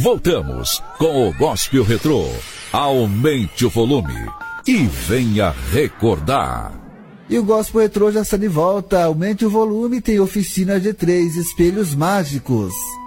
Voltamos com o Gospel Retrô. Aumente o volume e venha recordar. E o Gospel Retrô já está de volta. Aumente o volume, tem oficina G3, espelhos mágicos.